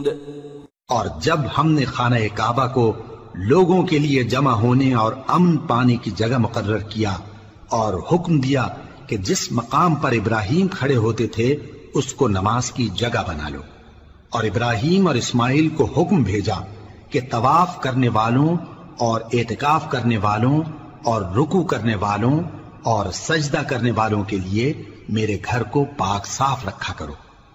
और जब हमने खाना काबा को लोगों के लिए जमा होने और अमन पाने की जगह मुकर्रर किया और हुक्म दिया कि जिस मकाम पर इब्राहिम खड़े होते थे उसको नमाज की जगह बना लो, और इब्राहिम और इस्माइल को हुक्म भेजा कि तवाफ करने वालों और एतिकाफ करने वालों और रुकू करने वालों और सजदा करने वालों के लिए मेरे घर को पाक साफ रखा करो।